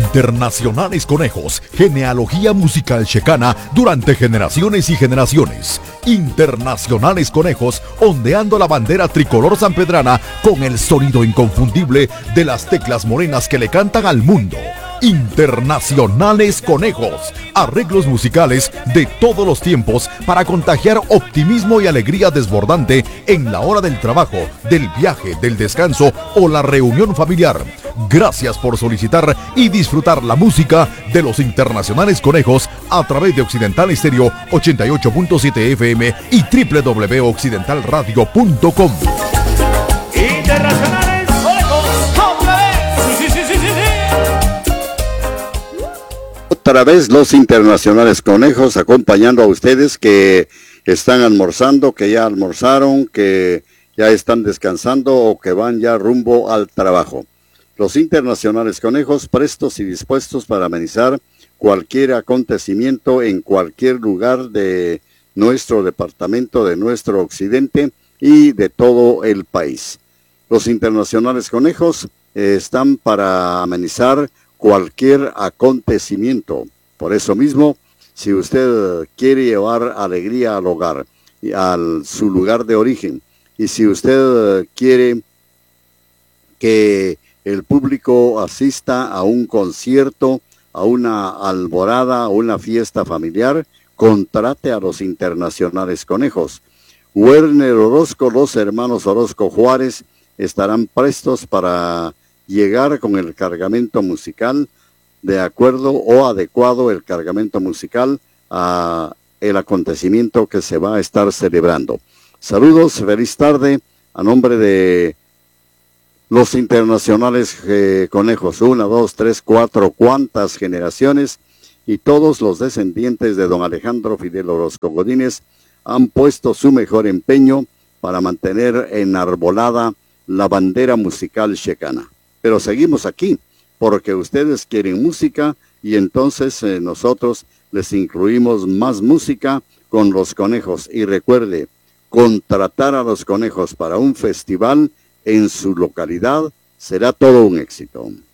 Internacionales Conejos, genealogía musical checana durante generaciones y generaciones. Internacionales Conejos, ondeando la bandera tricolor sanpedrana con el sonido inconfundible de las teclas morenas que le cantan al mundo. Internacionales Conejos, arreglos musicales de todos los tiempos para contagiar optimismo y alegría desbordante en la hora del trabajo, del viaje, del descanso o la reunión familiar. Gracias por solicitar y disfrutar la música de los Internacionales Conejos a través de Occidental Estéreo 88.7 FM y www.occidentalradio.com. Internacionales Conejos, otra vez. Sí. Otra vez los Internacionales Conejos acompañando a ustedes que están almorzando, que ya almorzaron, que ya están descansando o que van ya rumbo al trabajo. Los Internacionales Conejos prestos y dispuestos para amenizar cualquier acontecimiento en cualquier lugar de nuestro departamento, de nuestro occidente y de todo el país. Los Internacionales Conejos están para amenizar cualquier acontecimiento. Por eso mismo, si usted quiere llevar alegría al hogar, a su lugar de origen, y si usted quiere que el público asista a un concierto, a una alborada, a una fiesta familiar, contrate a los Internacionales Conejos. Werner Orozco, los hermanos Orozco Juárez, estarán prestos para llegar con el cargamento musical de acuerdo o adecuado el cargamento musical a el acontecimiento que se va a estar celebrando. Saludos, feliz tarde, a nombre de los Internacionales Conejos, 1, 2, 3, 4, cuántas generaciones, y todos los descendientes de don Alejandro Fidel Orozco Godínez han puesto su mejor empeño para mantener enarbolada la bandera musical checana. Pero seguimos aquí, porque ustedes quieren música, y entonces nosotros les incluimos más música con los Conejos. Y recuerde, contratar a los Conejos para un festival en su localidad será todo un éxito.